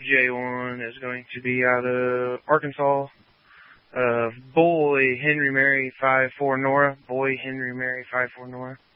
J1 is going to be out of Arkansas. Boy Henry Mary 5-4 Nora. Boy Henry Mary 5-4 Nora.